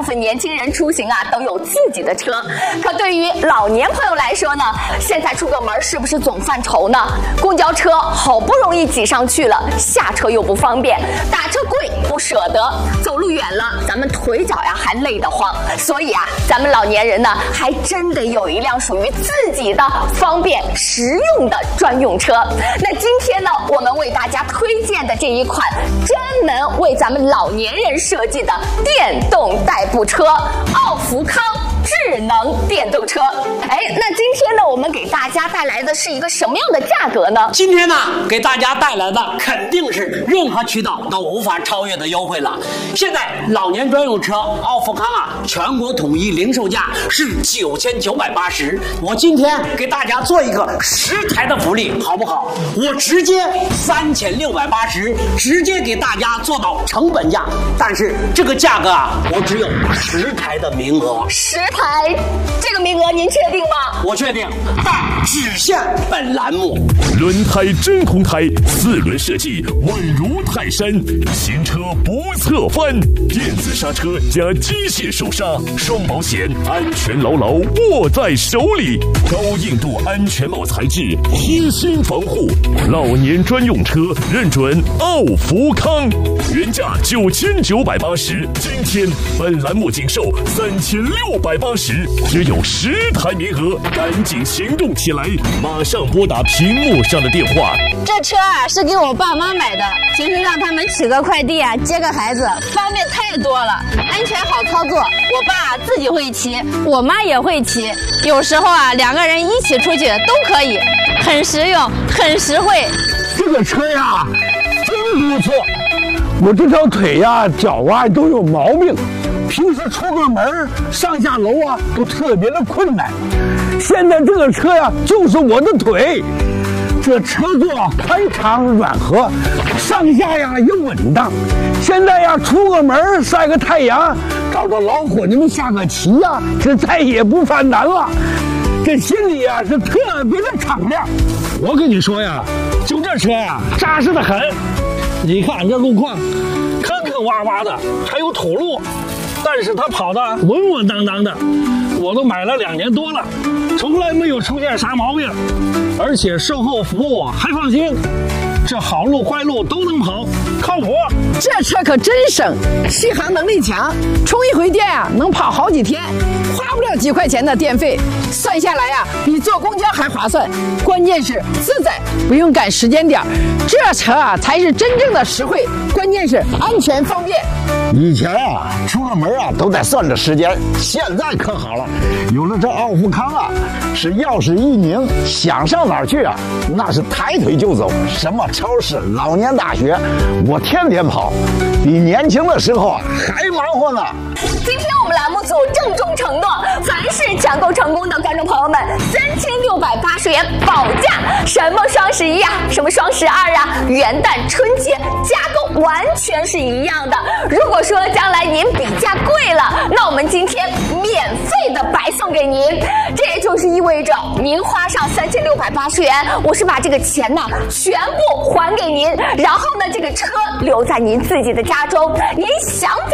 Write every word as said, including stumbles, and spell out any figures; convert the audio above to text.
分年轻人出行啊都有自己的车，可对于老年朋友来说呢，现在出个门是不是总犯愁呢？公交车好不容易挤上去了，下车又不方便，打车贵不舍得，走路远了咱们腿脚呀还累得慌，所以啊，咱们老年人呢还真得有一辆属于自己的方便实用的专用车。那今天呢，我们为大家推荐的这一款专门为咱们老年人设计的电动代步车——奥福康智能电动车。哎，那今天呢，我们给大家带来的是一个什么样的价格呢？ 今天呢，给大家带来的肯定是任何渠道都无法超越的优惠了。现在老年专用车奥福康啊，全国统一零售价是九千九百八十。我今天给大家做一个十台的福利，好不好？我直接三千六百八十，直接给大家做到成本价。但是这个价格啊，我只有十台的名额。 十台，这个名额您确定吗？ 我确定，但只限本栏目。 轮胎真空胎，四轮设计稳如泰山，新车不侧翻，电子刹车加机械手刹，双保险，安全牢牢握在手里。高硬度安全帽材质，贴心防护，老年专用车认准奥福康，原价九千九百八十，今天本栏目仅售三千六百八十，只有十台名额，赶紧行动起来，马上拨打屏幕上的电话。 这车啊是给我爸妈买的，平时让他们取个快递啊，接个孩子，方便太多了，安全好操作。我爸自己会骑，我妈也会骑，有时候啊两个人一起出去都可以，很实用，很实惠。 这个车呀，真不错。我这条腿呀、脚啊都有毛病，平时出个门上下楼啊都特别的困难。现在这个车呀，就是我的腿。这车座宽敞软和，上下呀也稳当。现在呀，出个门晒个太阳，找着老伙计们下个棋呀，这再也不犯难了。这心里呀是特别的敞亮。我跟你说呀，就这车呀，扎实的很。你看这路况，坑坑洼洼的，还有土路，但是它跑得稳稳当当的。我都买了两年多了，从来没有出现啥毛病，而且售后服务还放心。这好路坏路都能跑，靠谱。 这车可真省，续航能力强，充一回电啊能跑好几天，花不了几块钱的电费，算下来呀、啊、比坐公交还划算。关键是自在，不用赶时间点，这车啊才是真正的实惠，关键是安全方便。 以前啊出个门啊都得算着时间，现在可好了，有了这奥福康啊，是钥匙一拧，想上哪儿去啊那是抬腿就走，什么超市、老年大学，我天天跑，比年轻的时候啊还忙活呢。 今天我们栏目组郑重承诺，凡是抢购成功的观众朋友们，三千六百八十元保价。什么双十一啊，什么双十二啊，元旦、春节，价格完全是一样的。如果说将来您比价贵了，那我们今天免费的白送给您。这也就是意味着您花上三千六百八十元，我是把这个钱呢全部还给您，然后呢这个车留在您自己的家中，您想